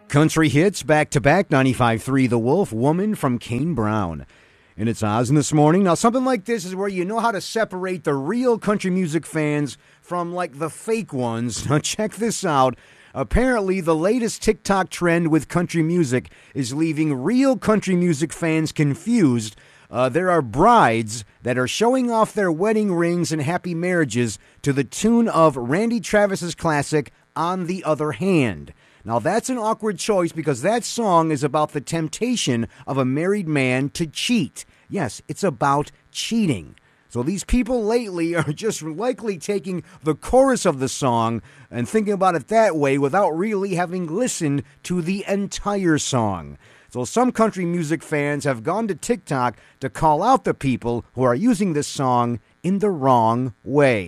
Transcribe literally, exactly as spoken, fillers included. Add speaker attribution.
Speaker 1: Country hits back-to-back, ninety-five point three The Wolf, Woman from Kane Brown. And it's Oz in this morning. Now, something like this is where you know how to separate the real country music fans from, like, the fake ones. Now, check this out. Apparently, the latest TikTok trend with country music is leaving real country music fans confused. Uh, there are brides that are showing off their wedding rings and happy marriages to the tune of Randy Travis's classic, On the Other Hand. Now, that's an awkward choice because that song is about the temptation of a married man to cheat. Yes, it's about cheating. So these people lately are just likely taking the chorus of the song and thinking about it that way without really having listened to the entire song. So some country music fans have gone to TikTok to call out the people who are using this song in the wrong way.